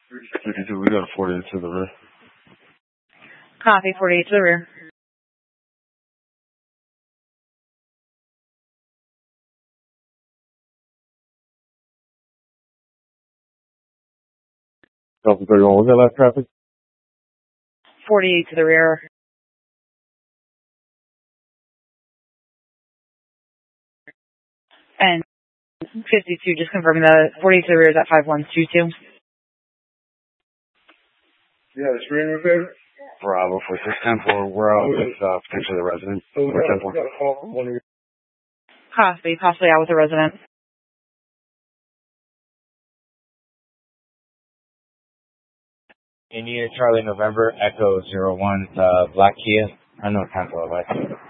52, we got a 48 to the rear. Copy, 48 to the rear. Delta 31, was that last traffic? 48 to the rear. And 52, just confirming the 48 to the rear is at 5122. Yeah, the screen repair? Bravo for 610-4. We're out with potentially the resident. Copy, possibly out with the resident. India Charlie November Echo 01. It's Black Kia. I know it's 10-4.